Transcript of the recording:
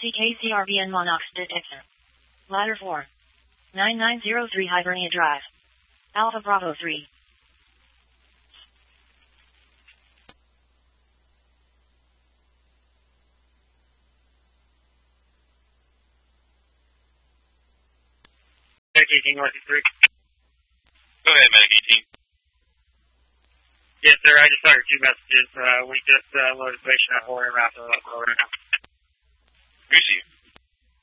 CKCRBN Monox Detection. Ladder 4. 9903 Hibernia Drive. Alpha Bravo 3. Medic 18 North 3. Go ahead, Medic 18. Yes, sir. I just saw your two messages. We just loaded patient at Warrior Rapid right now.